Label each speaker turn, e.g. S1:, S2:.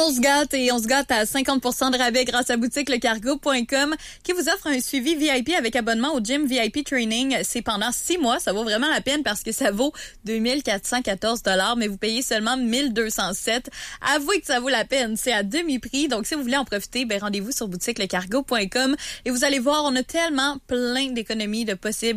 S1: On se gâte à 50% de rabais grâce à boutiquelecargo.com qui vous offre un suivi VIP avec abonnement au gym VIP Training. C'est pendant 6 mois. Ça vaut vraiment la peine parce que ça vaut 2414 $, mais vous payez seulement 1207. Avouez que ça vaut la peine. C'est à demi-prix. Donc, si vous voulez en profiter, rendez-vous sur boutiquelecargo.com et vous allez voir, on a tellement plein d'économies de possibles.